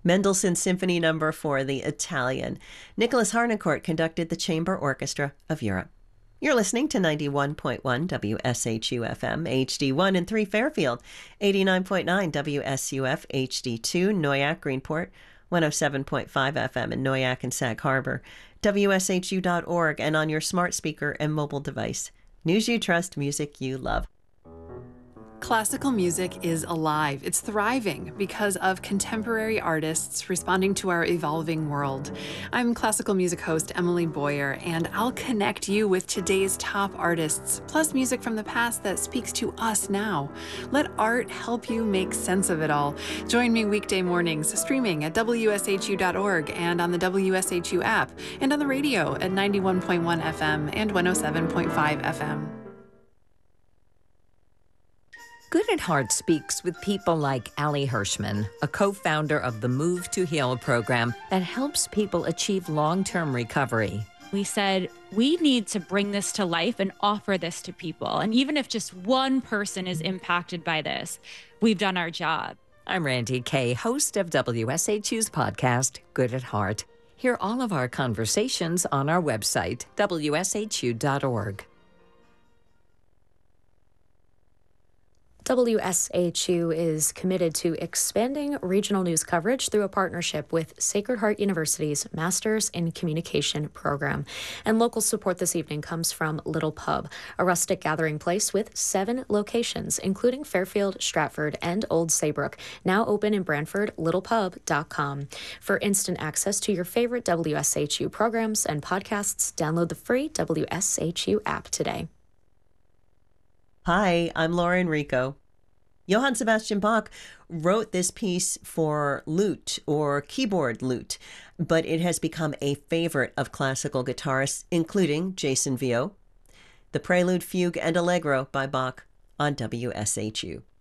Mendelssohn Symphony Number 4, the Italian. Nicholas Harnoncourt conducted the Chamber Orchestra of Europe. You're listening to 91.1 WSHU-FM, HD1 in 3 Fairfield, 89.9 WSUF, HD2 Noyak, Greenport, 107.5 FM in Noyak and Sag Harbor, WSHU.org, and on your smart speaker and mobile device. News you trust, music you love. Classical music is alive. It's thriving because of contemporary artists responding to our evolving world. I'm classical music host Emily Boyer, and I'll connect you with today's top artists, plus music from the past that speaks to us now. Let art help you make sense of it all. Join me weekday mornings, streaming at WSHU.org and on the WSHU app, and on the radio at 91.1 FM and 107.5 FM. Good at Heart speaks with people like Allie Hirschman, a co-founder of the Move to Heal program that helps people achieve long-term recovery. We said, we need to bring this to life and offer this to people. And even if just one person is impacted by this, we've done our job. I'm Randy Kay, host of WSHU's podcast, Good at Heart. Hear all of our conversations on our website, WSHU.org. WSHU is committed to expanding regional news coverage through a partnership with Sacred Heart University's Masters in Communication program. And local support this evening comes from Little Pub, a rustic gathering place with 7 locations, including Fairfield, Stratford, and Old Saybrook, now open in Brantford, littlepub.com. For instant access to your favorite WSHU programs and podcasts, download the free WSHU app today. Hi, I'm Laura Enrico. Johann Sebastian Bach wrote this piece for lute or keyboard lute, but it has become a favorite of classical guitarists, including Jason Vio. The Prelude, Fugue, and Allegro by Bach on WSHU.